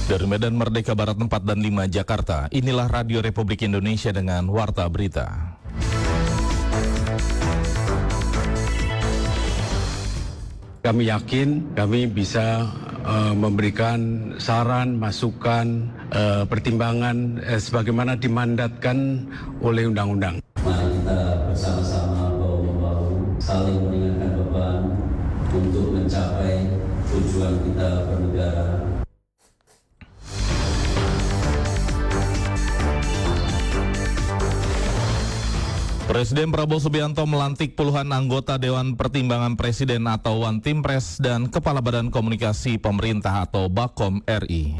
Dari Medan Merdeka Barat 4 dan 5 Jakarta, inilah Radio Republik Indonesia dengan Warta Berita. Kami yakin kami bisa memberikan saran, masukan, pertimbangan sebagaimana dimandatkan oleh undang-undang. Mari kita bersama-sama bahu-membahu saling meringankan beban untuk mencapai tujuan kita bernegara. Presiden Prabowo Subianto melantik puluhan anggota Dewan Pertimbangan Presiden atau Wantimpres dan Kepala Badan Komunikasi Pemerintah atau Bakom RI.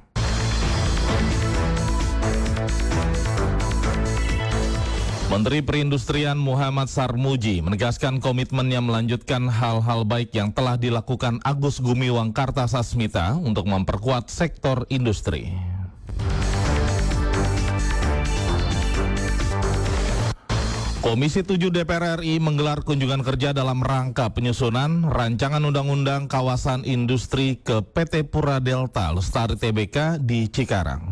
Menteri Perindustrian Muhammad Sarmuji menegaskan komitmennya melanjutkan hal-hal baik yang telah dilakukan Agus Gumiwang Kartasasmita untuk memperkuat sektor industri. Komisi 7 DPR RI menggelar kunjungan kerja dalam rangka penyusunan rancangan undang-undang kawasan industri ke PT Pura Delta Lestari Tbk di Cikarang.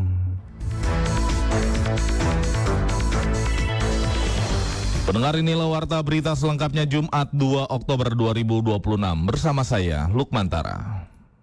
Pendengar, inilah Warta Berita selengkapnya Jumat 2 Oktober 2026 bersama saya Lukman Tara.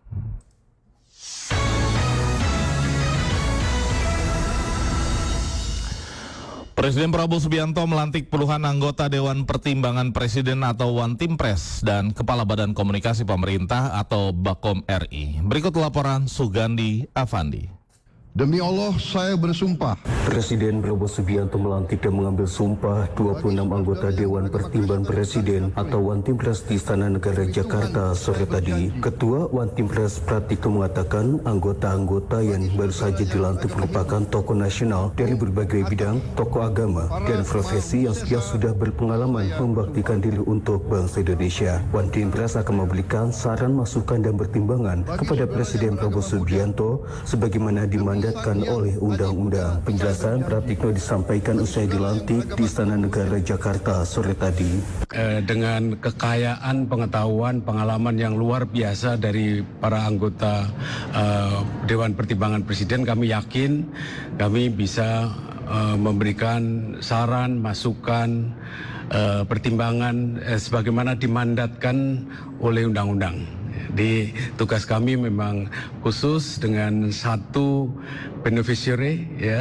Presiden Prabowo Subianto melantik puluhan anggota Dewan Pertimbangan Presiden atau Wantimpres dan Kepala Badan Komunikasi Pemerintah atau Bakom RI. Berikut laporan Sugandi Afandi. Demi Allah, saya bersumpah. Presiden Prabowo Subianto melantik dan mengambil sumpah 26 anggota Dewan Pertimbangan Presiden atau Wantimpres di Istana Negara Jakarta sore tadi. Ketua Wantimpres Pratikno mengatakan anggota-anggota yang baru saja dilantik merupakan tokoh nasional dari berbagai bidang, tokoh agama, dan profesi yang sudah berpengalaman membaktikan diri untuk bangsa Indonesia. Wantimpres akan memberikan saran, masukan, dan pertimbangan kepada Presiden Prabowo Subianto sebagaimana dimandatkan oleh undang-undang. Penjelasan Pratikno disampaikan usai dilantik di Istana Negara Jakarta sore tadi. Dengan kekayaan pengetahuan, pengalaman yang luar biasa dari para anggota Dewan Pertimbangan Presiden, kami yakin kami bisa memberikan saran, masukan, pertimbangan sebagaimana dimandatkan oleh undang-undang. Di tugas kami memang khusus dengan satu beneficiary,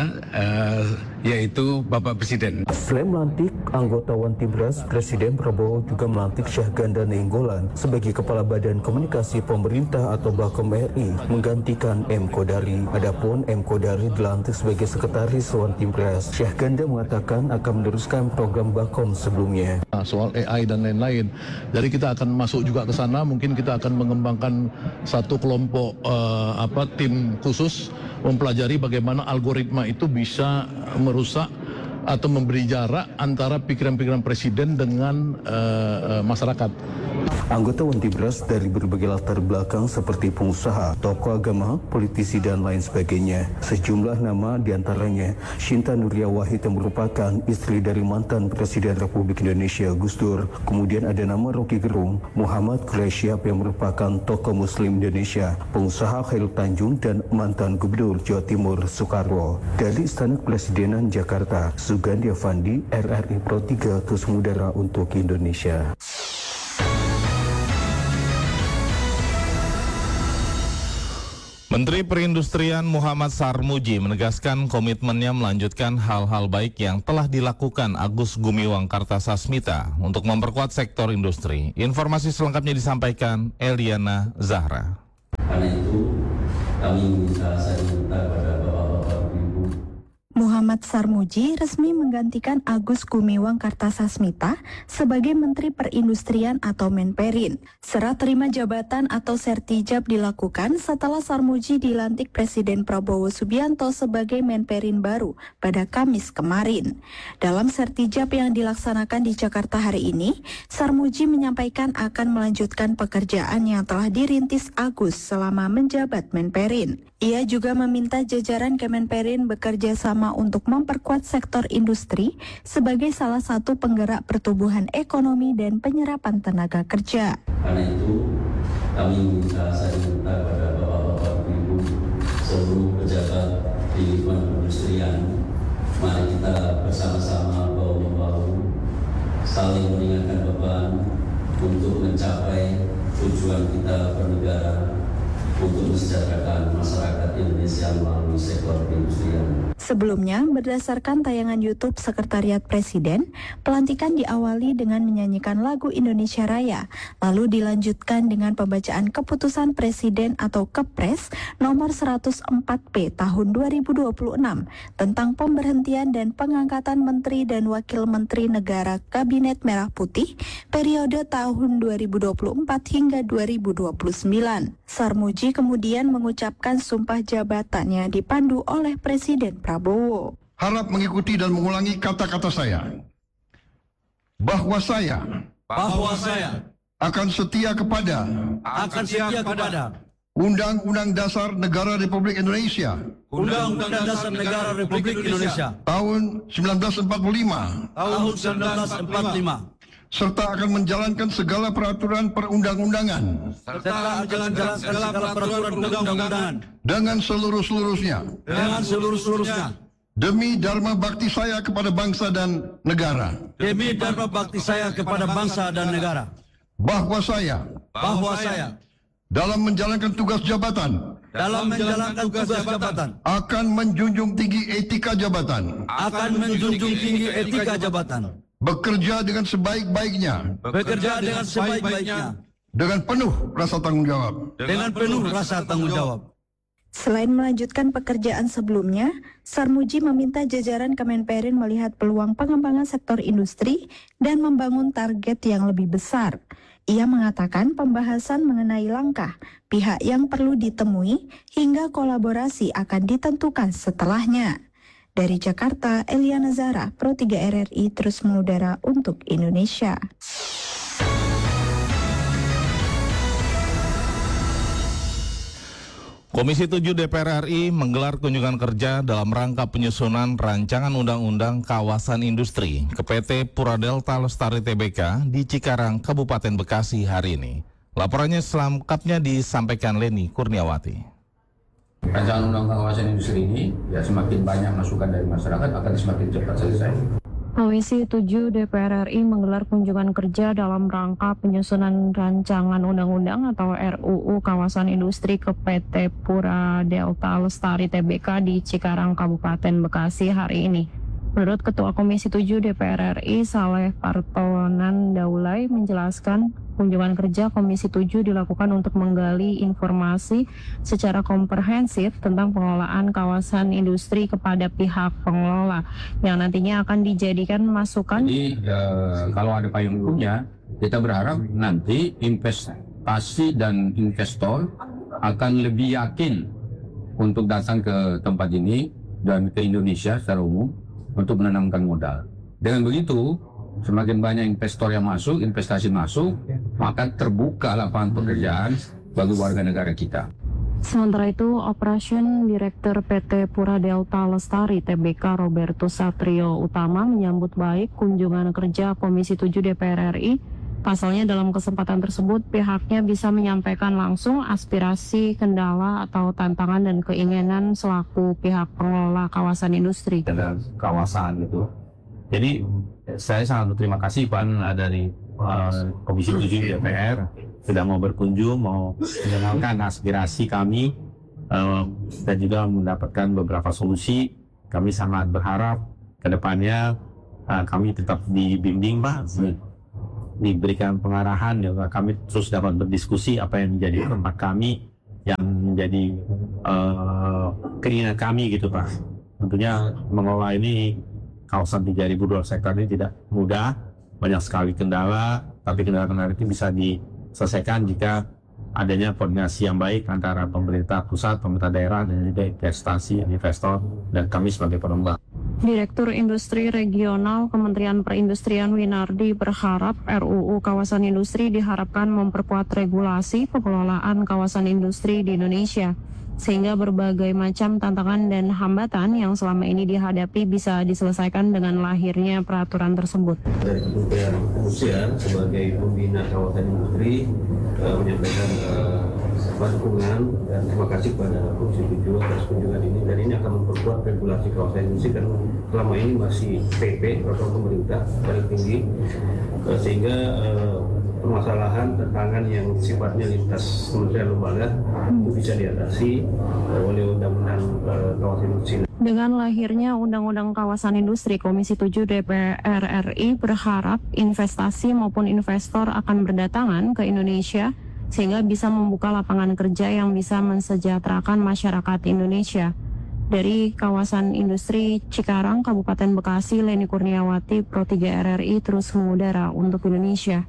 yaitu Bapak Presiden. Selain melantik anggota Wantimpres, Presiden Prabowo juga melantik Syahganda Nainggolan sebagai Kepala Badan Komunikasi Pemerintah atau Bakom RI menggantikan M. Kodari. Adapun M. Kodari dilantik sebagai Sekretaris Wantimpres. Syahganda mengatakan akan meneruskan program Bakom sebelumnya. Soal AI dan lain-lain. Jadi kita akan masuk juga ke sana, mungkin kita akan mengembangkan satu kelompok tim khusus mempelajari bagaimana algoritma itu bisa merusak atau memberi jarak antara pikiran-pikiran presiden dengan masyarakat. Anggota Wantimpres dari berbagai latar belakang seperti pengusaha, tokoh agama, politisi, dan lain sebagainya. Sejumlah nama diantaranya Shinta Nuria Wahid yang merupakan istri dari mantan Presiden Republik Indonesia Gus Dur. Kemudian ada nama Rocky Gerung, Muhammad Quraisyab yang merupakan tokoh Muslim Indonesia, pengusaha Khairul Tanjung, dan mantan Gubernur Jawa Timur Soekarwo. Dari Istana Kepresidenan Jakarta, Sugandi Afandi, RRI Pro 3 terus mengudara untuk Indonesia. Menteri Perindustrian Muhammad Sarmuji menegaskan komitmennya melanjutkan hal-hal baik yang telah dilakukan Agus Gumiwang Kartasasmita untuk memperkuat sektor industri. Informasi selengkapnya disampaikan Eliana Zahra. Karena itu, kami minta kepada Bapak-Bapak Ibu. Muhammad Sarmuji resmi menggantikan Agus Gumiwang Kartasasmita sebagai Menteri Perindustrian atau Menperin. Serah terima jabatan atau sertijab dilakukan setelah Sarmuji dilantik Presiden Prabowo Subianto sebagai Menperin baru pada Kamis kemarin. Dalam sertijab yang dilaksanakan di Jakarta hari ini, Sarmuji menyampaikan akan melanjutkan pekerjaan yang telah dirintis Agus selama menjabat Menperin. Ia juga meminta jajaran Kemenperin bekerja sama untuk memperkuat sektor industri sebagai salah satu penggerak pertumbuhan ekonomi dan penyerapan tenaga kerja. Karena itu, kami minta kepada Bapak-Bapak Ibu seluruh bersama-sama bahu-membahu, saling meringankan beban untuk mencapai tujuan kita bernegara untuk mensejahterakan masyarakat Indonesia melalui sektor perindustrian. Sebelumnya, berdasarkan tayangan YouTube Sekretariat Presiden, pelantikan diawali dengan menyanyikan lagu Indonesia Raya, lalu dilanjutkan dengan pembacaan keputusan Presiden atau Kepres nomor 104P tahun 2026 tentang pemberhentian dan pengangkatan Menteri dan Wakil Menteri Negara Kabinet Merah Putih periode tahun 2024 hingga 2029. Sarmuji kemudian mengucapkan sumpah jabatannya dipandu oleh Presiden Prabowo. Harap mengikuti dan mengulangi kata-kata saya. Bahwa saya akan setia kepada Undang-Undang Dasar Negara Republik Indonesia tahun 1945 serta akan menjalankan segala peraturan perundang-undangan dengan seluruh-seluruhnya demi dharma bakti saya kepada bangsa dan negara. Bahwa saya dalam menjalankan tugas jabatan akan menjunjung tinggi etika jabatan. Bekerja dengan sebaik-baiknya. Dengan penuh rasa tanggung jawab. Selain melanjutkan pekerjaan sebelumnya, Sarmuji meminta jajaran Kemenperin melihat peluang pengembangan sektor industri dan membangun target yang lebih besar. Ia mengatakan pembahasan mengenai langkah pihak yang perlu ditemui hingga kolaborasi akan ditentukan setelahnya. Dari Jakarta, Eliana Zara, Pro 3 RRI terus mengudara untuk Indonesia. Komisi 7 DPR RI menggelar kunjungan kerja dalam rangka penyusunan rancangan undang-undang kawasan industri ke PT Pura Delta Lestari Tbk di Cikarang, Kabupaten Bekasi hari ini. Laporannya selengkapnya disampaikan Leni Kurniawati. Rancangan undang-undang kawasan industri ini semakin banyak masukan dari masyarakat akan semakin cepat selesai. Komisi 7 DPR RI menggelar kunjungan kerja dalam rangka penyusunan rancangan undang-undang atau RUU kawasan industri ke PT Pura Delta Lestari Tbk di Cikarang, Kabupaten Bekasi hari ini. Menurut Ketua Komisi 7 DPR RI Saleh Partonan Daulay menjelaskan kunjungan kerja Komisi 7 dilakukan untuk menggali informasi secara komprehensif tentang pengelolaan kawasan industri kepada pihak pengelola yang nantinya akan dijadikan masukan. Jadi kalau ada payung hukumnya, kita berharap nanti investasi dan investor akan lebih yakin untuk datang ke tempat ini dan ke Indonesia secara umum untuk menanamkan modal. Dengan begitu, semakin banyak investor yang masuk, investasi masuk, maka terbuka lapangan pekerjaan bagi warga negara kita. Sementara itu, Operation Direktur PT Pura Delta Lestari Tbk Robertus Satrio Utama menyambut baik kunjungan kerja Komisi 7 DPR RI. Pasalnya dalam kesempatan tersebut pihaknya bisa menyampaikan langsung aspirasi, kendala atau tantangan dan keinginan selaku pihak pengelola kawasan industri. Ada kawasan gitu. Jadi saya sangat berterima kasih Pak dari Komisi 7 DPR sudah mau berkunjung, mau mendengarkan aspirasi kami dan juga mendapatkan beberapa solusi. Kami sangat berharap ke depannya kami tetap dibimbing Pak, diberikan pengarahan, ya kami terus dapat berdiskusi apa yang menjadi tempat kami, yang menjadi keinginan kami gitu Pak. Tentunya mengelola ini kawasan 3.200 hektar ini tidak mudah, banyak sekali kendala, tapi kendala-kendala itu bisa diselesaikan jika adanya koordinasi yang baik antara pemerintah pusat, pemerintah daerah, dan juga investasi, investor, dan kami sebagai pengembang. Direktur Industri Regional Kementerian Perindustrian Winardi berharap RUU Kawasan Industri diharapkan memperkuat regulasi pengelolaan kawasan industri di Indonesia, sehingga berbagai macam tantangan dan hambatan yang selama ini dihadapi bisa diselesaikan dengan lahirnya peraturan tersebut. Dari Kementerian Perindustrian sebagai pembina kawasan industri menyampaikan dukungan dan terima kasih kepada Komisi 7 atas kunjungan ini, dan ini akan memperkuat regulasi kawasan industri karena selama ini masih PP peraturan pemerintah paling tinggi, sehingga permasalahan tantangan yang sifatnya lintas kementerian lembaga itu bisa diatasi oleh undang-undang kawasan industri. Dengan lahirnya Undang-Undang Kawasan Industri, Komisi 7 DPR RI berharap investasi maupun investor akan berdatangan ke Indonesia sehingga bisa membuka lapangan kerja yang bisa mensejahterakan masyarakat Indonesia. Dari kawasan industri Cikarang, Kabupaten Bekasi, Leni Kurniawati, Pro 3 RRI terus mengudara untuk Indonesia.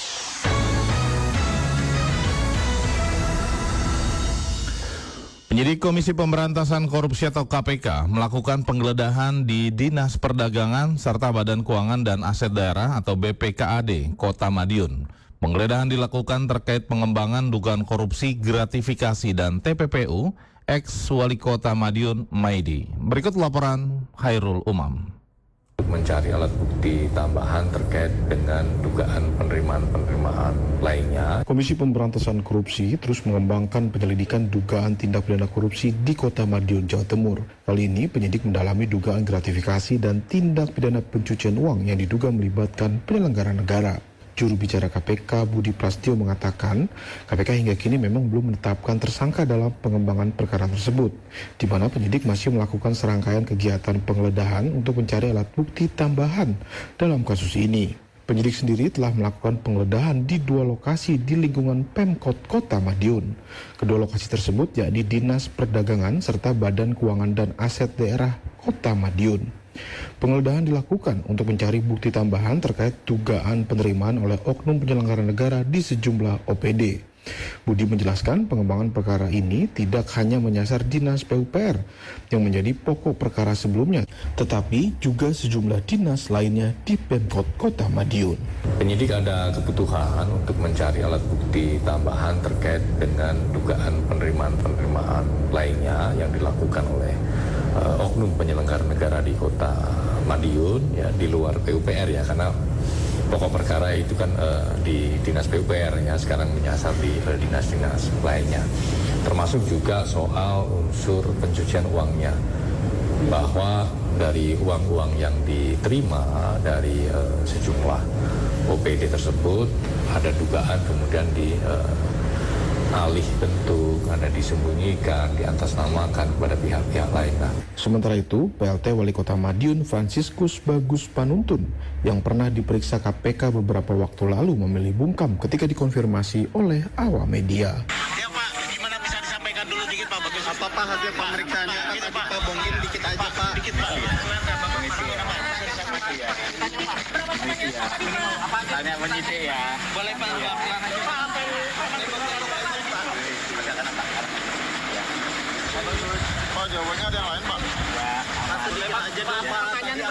Penyidik Komisi Pemberantasan Korupsi atau KPK melakukan penggeledahan di Dinas Perdagangan serta Badan Keuangan dan Aset Daerah atau BPKAD Kota Madiun. Penggeledahan dilakukan terkait pengembangan dugaan korupsi gratifikasi dan TPPU ex-Wali Kota Madiun Maidi. Berikut laporan Khairul Umam. Mencari alat bukti tambahan terkait dengan dugaan penerimaan lainnya. Komisi Pemberantasan Korupsi terus mengembangkan penyelidikan dugaan tindak pidana korupsi di Kota Madiun, Jawa Timur. Kali ini penyidik mendalami dugaan gratifikasi dan tindak pidana pencucian uang yang diduga melibatkan penyelenggara negara. Juru bicara KPK Budi Prasetyo mengatakan, KPK hingga kini memang belum menetapkan tersangka dalam pengembangan perkara tersebut, di mana penyidik masih melakukan serangkaian kegiatan penggeledahan untuk mencari alat bukti tambahan dalam kasus ini. Penyidik sendiri telah melakukan penggeledahan di 2 lokasi di lingkungan Pemkot Kota Madiun. Kedua lokasi tersebut yakni Dinas Perdagangan serta Badan Keuangan dan Aset Daerah Kota Madiun. Penggeledahan dilakukan untuk mencari bukti tambahan terkait dugaan penerimaan oleh oknum penyelenggara negara di sejumlah OPD. Budi menjelaskan pengembangan perkara ini tidak hanya menyasar Dinas PUPR yang menjadi pokok perkara sebelumnya, tetapi juga sejumlah dinas lainnya di Pemkot Kota Madiun. Penyidik ada kebutuhan untuk mencari alat bukti tambahan terkait dengan dugaan penerimaan lainnya yang dilakukan oleh oknum penyelenggara negara di Kota Madiun, ya di luar PUPR ya, karena pokok perkara itu kan di Dinas PUPR ya, sekarang menyasar di dinas-dinas lainnya. Termasuk juga soal unsur pencucian uangnya, bahwa dari uang-uang yang diterima dari sejumlah OPD tersebut ada dugaan kemudian alih bentuk, ada disembunyikan, diatasnamakan kepada pihak-pihak lain. Sementara itu, PLT Wali Kota Madiun Franciscus Bagus Panuntun yang pernah diperiksa KPK beberapa waktu lalu memilih bungkam ketika dikonfirmasi oleh awak media. Ya Pak, gimana bisa disampaikan dulu dikit Pak Bagus? Apa Pak hasil pemeriksaannya? Pak bongkin dikit aja Pak. Dikit Pak. Apa? Tanya penyidik ya. Boleh Pak, pelan aja Pak. Pak, jawabannya ada yang lain, Pak? Ya, satu dikit aja dulu, Pak. Pertanyaannya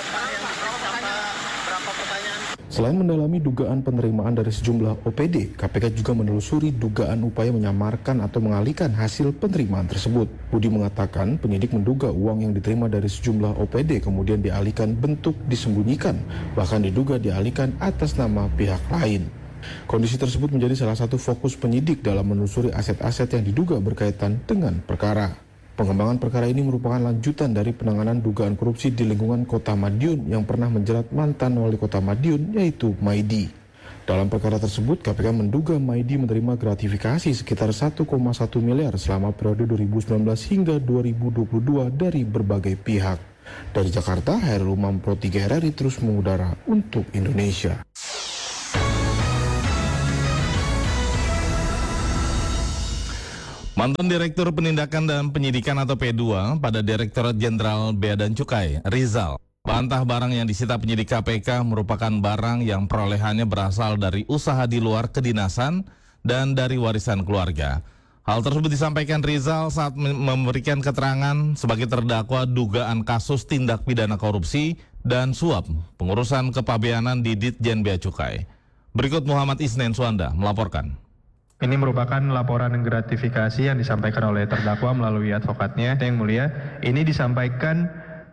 berapa pertanyaan? Selain mendalami dugaan penerimaan dari sejumlah OPD, KPK juga menelusuri dugaan upaya menyamarkan atau mengalihkan hasil penerimaan tersebut. Budi mengatakan penyidik menduga uang yang diterima dari sejumlah OPD kemudian dialihkan bentuk disembunyikan, bahkan diduga dialihkan atas nama pihak lain. Kondisi tersebut menjadi salah satu fokus penyidik dalam menelusuri aset-aset yang diduga berkaitan dengan perkara. Pengembangan perkara ini merupakan lanjutan dari penanganan dugaan korupsi di lingkungan Kota Madiun yang pernah menjerat mantan wali Kota Madiun, yaitu Maidi. Dalam perkara tersebut, KPK menduga Maidi menerima gratifikasi sekitar 1,1 miliar selama periode 2019 hingga 2022 dari berbagai pihak. Dari Jakarta, Khairul Umam, Pro 3 RRI terus mengudara untuk Indonesia. Mantan Direktur Penindakan dan Penyidikan atau P2 pada Direktorat Jenderal Bea dan Cukai, Rizal, bantah barang yang disita penyidik KPK merupakan barang yang perolehannya berasal dari usaha di luar kedinasan dan dari warisan keluarga. Hal tersebut disampaikan Rizal saat memberikan keterangan sebagai terdakwa dugaan kasus tindak pidana korupsi dan suap pengurusan kepabeanan di Ditjen Bea Cukai. Berikut Muhammad Isnen Suanda melaporkan. Ini merupakan laporan gratifikasi yang disampaikan oleh terdakwa melalui advokatnya. Yang mulia, ini disampaikan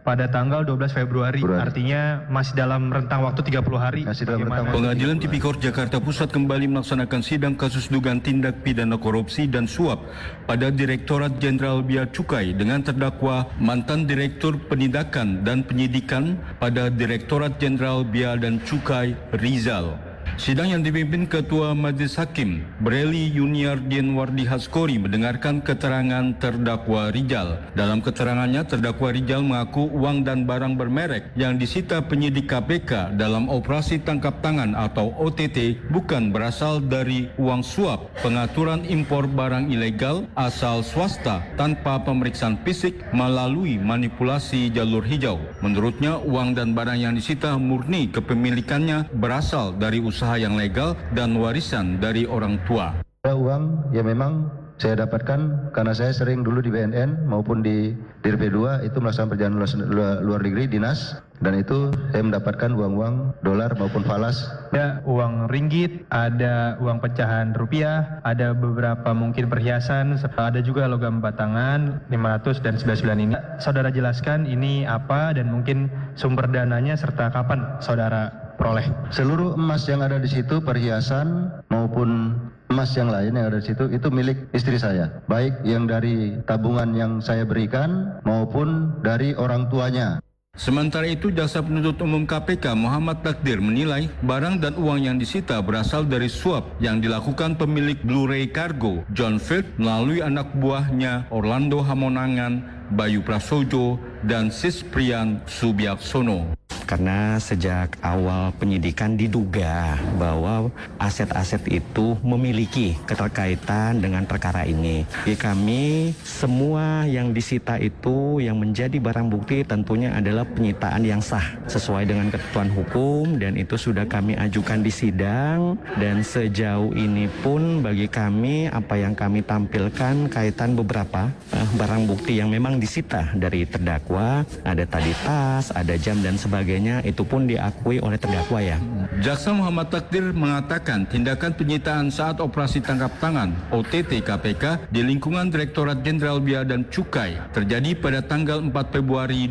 pada tanggal 12 Februari. Artinya masih dalam rentang waktu 30 hari. Pengadilan Tipikor Jakarta Pusat kembali melaksanakan sidang kasus dugaan tindak pidana korupsi dan suap pada Direktorat Jenderal Bea Cukai dengan terdakwa mantan Direktur Penindakan dan Penyidikan pada Direktorat Jenderal Bea dan Cukai Rizal. Sidang yang dipimpin Ketua Majelis Hakim Breli Yuniardin Wardi Haskori mendengarkan keterangan terdakwa Rizal. Dalam keterangannya, terdakwa Rizal mengaku uang dan barang bermerek yang disita penyidik KPK dalam operasi tangkap tangan atau OTT bukan berasal dari uang suap pengaturan impor barang ilegal asal swasta tanpa pemeriksaan fisik melalui manipulasi jalur hijau. Menurutnya, uang dan barang yang disita murni kepemilikannya berasal dari usaha yang legal dan warisan dari orang tua. Ada uang yang memang saya dapatkan karena saya sering dulu di BNN maupun di DRP2 itu melaksanakan perjalanan luar negeri dinas, dan itu saya mendapatkan uang-uang dolar maupun falas. Ada uang ringgit, ada uang pecahan rupiah, ada beberapa mungkin perhiasan, serta ada juga logam batangan 500 dan 99 ini. Saudara jelaskan ini apa dan mungkin sumber dananya serta kapan saudara peroleh. Seluruh emas yang ada di situ, perhiasan maupun emas yang lain yang ada di situ itu milik istri saya, baik yang dari tabungan yang saya berikan maupun dari orang tuanya. Sementara itu, Jaksa Penuntut Umum KPK Muhammad Takdir menilai barang dan uang yang disita berasal dari suap yang dilakukan pemilik Blu-ray Cargo John Field melalui anak buahnya Orlando Hamonangan, Bayu Prasojo, dan Sisprian Subiaksono. Karena sejak awal penyidikan diduga bahwa aset-aset itu memiliki keterkaitan dengan perkara ini. Di kami, semua yang disita itu yang menjadi barang bukti tentunya adalah penyitaan yang sah sesuai dengan ketentuan hukum, dan itu sudah kami ajukan di sidang. Dan sejauh ini pun bagi kami apa yang kami tampilkan kaitan beberapa barang bukti yang memang disita dari terdakwa, ada tadi tas, ada jam dan sebagainya, itu pun diakui oleh terdakwa ya. Jaksa Muhammad Takdir mengatakan tindakan penyitaan saat operasi tangkap tangan OTT KPK di lingkungan Direktorat Jenderal Bea dan Cukai terjadi pada tanggal 4 Februari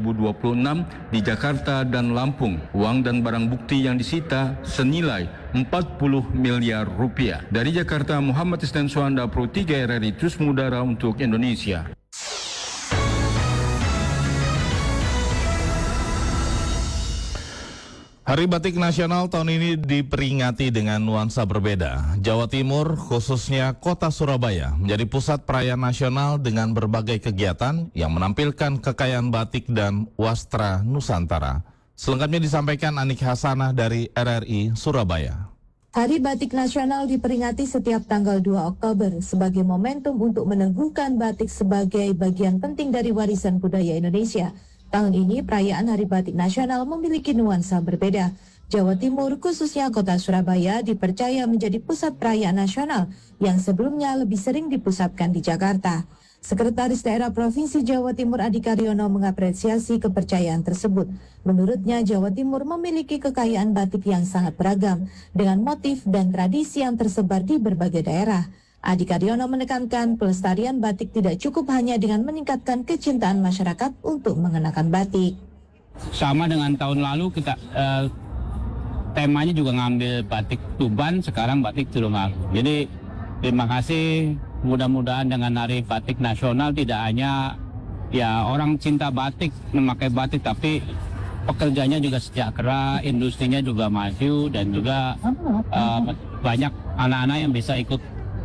2026 di Jakarta dan Lampung. Uang dan barang bukti yang disita senilai 40 miliar rupiah. Dari Jakarta, Muhammad Isnan Suhanda, Pro 3 RRI, terus mengudara untuk Indonesia. Hari Batik Nasional tahun ini diperingati dengan nuansa berbeda. Jawa Timur, khususnya kota Surabaya, menjadi pusat perayaan nasional dengan berbagai kegiatan yang menampilkan kekayaan batik dan wastra Nusantara. Selengkapnya disampaikan Anik Hasanah dari RRI Surabaya. Hari Batik Nasional diperingati setiap tanggal 2 Oktober sebagai momentum untuk meneguhkan batik sebagai bagian penting dari warisan budaya Indonesia. Tahun ini perayaan Hari Batik Nasional memiliki nuansa berbeda. Jawa Timur, khususnya kota Surabaya, dipercaya menjadi pusat perayaan nasional yang sebelumnya lebih sering dipusatkan di Jakarta. Sekretaris Daerah Provinsi Jawa Timur Adi Karyono mengapresiasi kepercayaan tersebut. Menurutnya, Jawa Timur memiliki kekayaan batik yang sangat beragam dengan motif dan tradisi yang tersebar di berbagai daerah. Adi Karyono menekankan pelestarian batik tidak cukup hanya dengan meningkatkan kecintaan masyarakat untuk mengenakan batik. Sama dengan tahun lalu kita temanya juga ngambil batik Tuban, sekarang batik Tulungagung. Jadi terima kasih, mudah-mudahan dengan Hari Batik Nasional tidak hanya ya orang cinta batik memakai batik, tapi pekerjanya juga sejahtera, industrinya juga maju, dan juga banyak anak-anak yang bisa ikut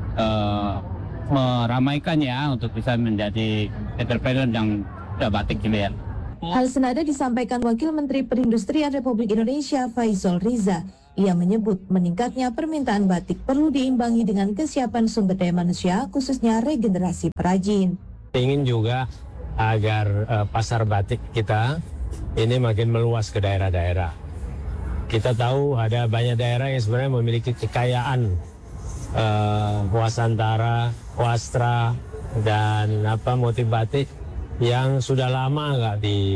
meramaikannya untuk bisa menjadi entrepreneur yang batik gitu ya. Hal senada disampaikan Wakil Menteri Perindustrian Republik Indonesia Faisal Riza. Ia menyebut meningkatnya permintaan batik perlu diimbangi dengan kesiapan sumber daya manusia, khususnya regenerasi perajin. Ingin juga agar pasar batik kita ini makin meluas ke daerah-daerah. Kita tahu ada banyak daerah yang sebenarnya memiliki kekayaan wasantara, wastra, dan motif batik yang sudah lama nggak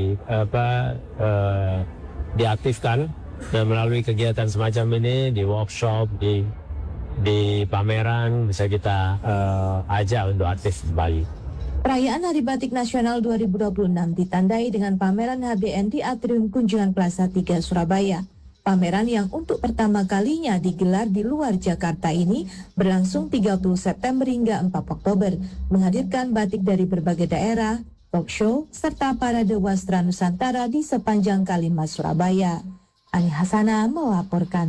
diaktifkan. Dan melalui kegiatan semacam ini, di workshop, di pameran, bisa kita ajak untuk aktif kembali. Perayaan Hari Batik Nasional 2026 ditandai dengan pameran HBN di Atrium Kunjungan Plaza 3 Surabaya. Pameran yang untuk pertama kalinya digelar di luar Jakarta ini berlangsung 30 September hingga 4 Oktober, menghadirkan batik dari berbagai daerah, talk show, serta parade wastra Nusantara di sepanjang Kalimas Surabaya. Ani Hasana melaporkan.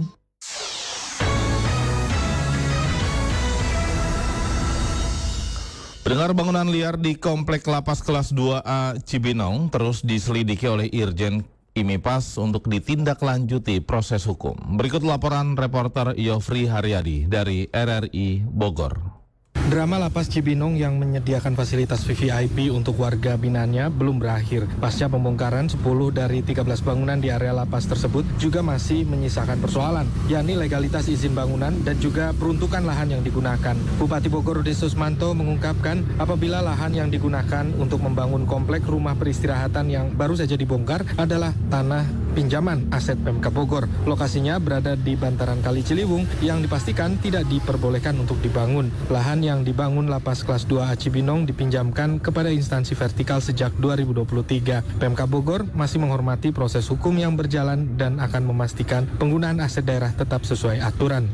Pendengar, bangunan liar di Komplek Lapas Kelas 2A Cibinong terus diselidiki oleh Irjen IMIPAS untuk ditindaklanjuti proses hukum. Berikut laporan reporter Yofri Haryadi dari RRI Bogor. Drama Lapas Cibinong yang menyediakan fasilitas VVIP untuk warga binaannya belum berakhir. Pasca pembongkaran 10 dari 13 bangunan di area lapas tersebut juga masih menyisakan persoalan, yakni legalitas izin bangunan dan juga peruntukan lahan yang digunakan. Bupati Bogor Rudi Susmanto mengungkapkan apabila lahan yang digunakan untuk membangun komplek rumah peristirahatan yang baru saja dibongkar adalah tanah pinjaman aset Pemkab Bogor. Lokasinya berada di bantaran Kali Ciliwung yang dipastikan tidak diperbolehkan untuk dibangun. Lahan yang dibangun Lapas Kelas 2A Cibinong dipinjamkan kepada instansi vertikal sejak 2023. Pemkab Bogor masih menghormati proses hukum yang berjalan dan akan memastikan penggunaan aset daerah tetap sesuai aturan.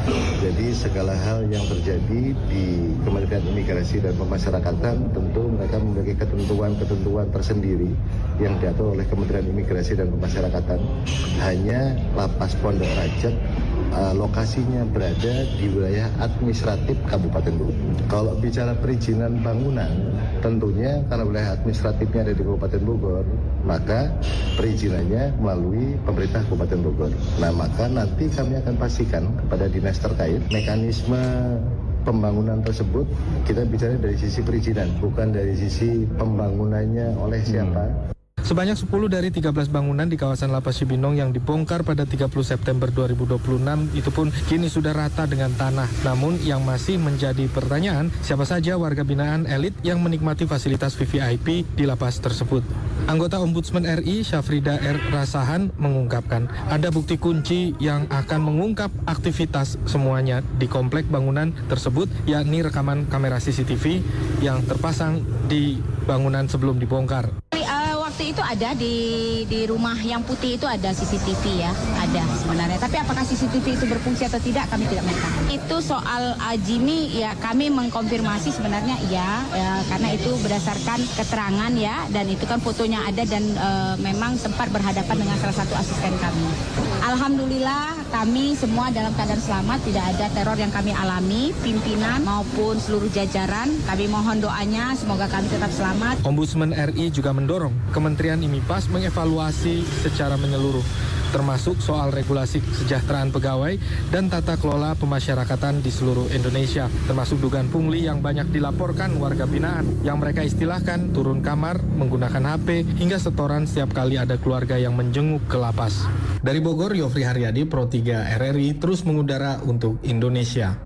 Jadi segala hal yang terjadi di Kementerian Imigrasi dan Pemasyarakatan tentu mereka memiliki ketentuan-ketentuan tersendiri yang diatur oleh Kementerian Imigrasi dan Pemasyarakatan. Hanya Lapas Pondok Rajak lokasinya berada di wilayah administratif Kabupaten Bogor. Kalau bicara perizinan bangunan, tentunya karena wilayah administratifnya ada di Kabupaten Bogor, maka perizinannya melalui pemerintah Kabupaten Bogor. Nah, maka nanti kami akan pastikan kepada dinas terkait mekanisme pembangunan tersebut. Kita bicara dari sisi perizinan, bukan dari sisi pembangunannya oleh siapa. Sebanyak 10 dari 13 bangunan di kawasan Lapas Cibinong yang dibongkar pada 30 September 2026 itu pun kini sudah rata dengan tanah. Namun yang masih menjadi pertanyaan, siapa saja warga binaan elit yang menikmati fasilitas VVIP di lapas tersebut. Anggota Ombudsman RI Syafrida R. Rasahan mengungkapkan ada bukti kunci yang akan mengungkap aktivitas semuanya di komplek bangunan tersebut, yakni rekaman kamera CCTV yang terpasang di bangunan sebelum dibongkar. Waktu itu ada di rumah yang putih itu ada CCTV ya, ada sebenarnya. Tapi apakah CCTV itu berfungsi atau tidak kami tidak mengetahui. Itu soal Jimmy ya kami mengkonfirmasi sebenarnya ya karena itu berdasarkan keterangan ya dan itu kan fotonya ada dan memang sempat berhadapan dengan salah satu asisten kami. Alhamdulillah kami semua dalam keadaan selamat, tidak ada teror yang kami alami, pimpinan maupun seluruh jajaran. Kami mohon doanya semoga kami tetap selamat. Ombudsman RI juga mendorong Kementerian IMIPAS mengevaluasi secara menyeluruh, termasuk soal regulasi kesejahteraan pegawai dan tata kelola pemasyarakatan di seluruh Indonesia, termasuk dugaan pungli yang banyak dilaporkan warga binaan, yang mereka istilahkan turun kamar, menggunakan HP, hingga setoran setiap kali ada keluarga yang menjenguk ke lapas. Dari Bogor, Yofri Haryadi, Pro 3 RRI, terus mengudara untuk Indonesia.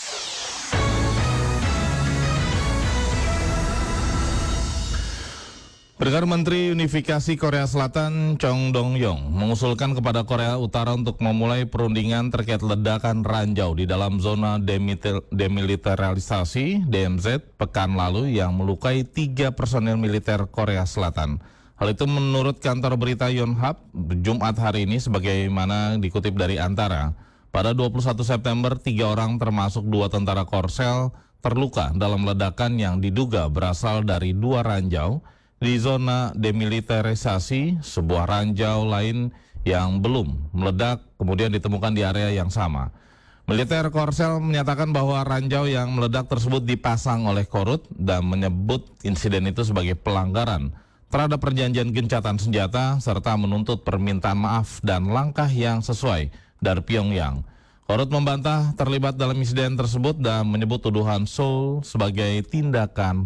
Perdana Menteri Unifikasi Korea Selatan Chong Dong-yong mengusulkan kepada Korea Utara untuk memulai perundingan terkait ledakan ranjau di dalam zona demilitarisasi DMZ pekan lalu yang melukai 3 personil militer Korea Selatan. Hal itu menurut kantor berita Yonhap Jumat hari ini sebagaimana dikutip dari Antara. Pada 21 September, 3 orang termasuk 2 tentara Korsel terluka dalam ledakan yang diduga berasal dari 2 ranjau di zona demilitarisasi. Sebuah ranjau lain yang belum meledak kemudian ditemukan di area yang sama. Militer Korsel menyatakan bahwa ranjau yang meledak tersebut dipasang oleh Korut dan menyebut insiden itu sebagai pelanggaran terhadap perjanjian gencatan senjata serta menuntut permintaan maaf dan langkah yang sesuai dari Pyongyang. Korut membantah terlibat dalam insiden tersebut dan menyebut tuduhan Seoul sebagai tindakan